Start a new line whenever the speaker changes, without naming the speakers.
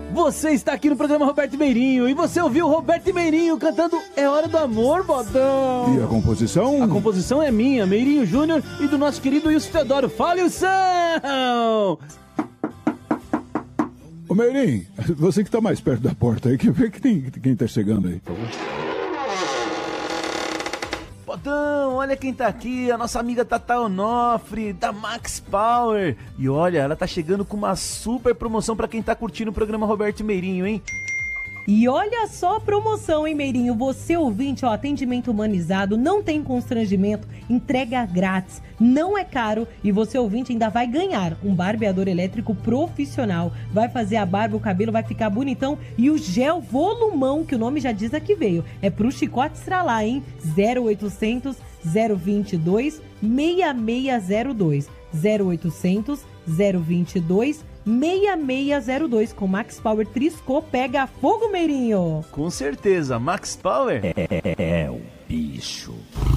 Você está aqui no programa Roberto Meirinho e você ouviu Roberto Meirinho cantando É Hora do Amor, Bodão.
E a composição?
A composição é minha, Meirinho Júnior, e do nosso querido Wilson Teodoro. Fale o som!
Ô Meirinho, você que tá mais perto da porta aí, que vê que tem quem tá chegando aí.
Bodão, olha quem tá aqui, a nossa amiga Tata Onofre, da Max Power. E olha, ela tá chegando com uma super promoção pra quem tá curtindo o programa Roberto Meirinho, hein?
E olha só a promoção, hein, Meirinho? Você ouvinte, ó, atendimento humanizado, não tem constrangimento, entrega grátis, não é caro e você ouvinte ainda vai ganhar um barbeador elétrico profissional. Vai fazer a barba, o cabelo vai ficar bonitão e o gel volumão, que o nome já diz aqui veio, é pro chicote estralar, hein? 0800 022 6602 0800 022 6602 com Max Power Triscô pega fogo, Meirinho.
Com certeza, Max Power
é o bicho.